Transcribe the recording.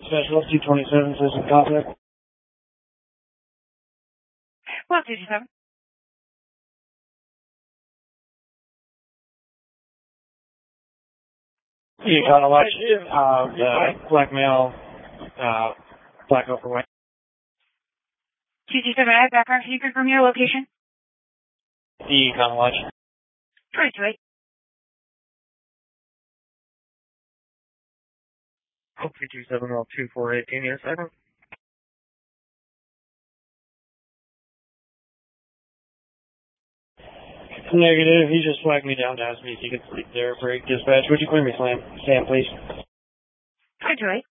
Special 227 says some contact. Well, 227. You got a watch black male, black overweight. 227, I have background. Can you confirm your location? The Econ Watch. 228. Oh, 227-248, give me a second. Negative, he just flagged me down to ask me if he could sleep there. Break dispatch. Would you clear me, Sam, please? 228.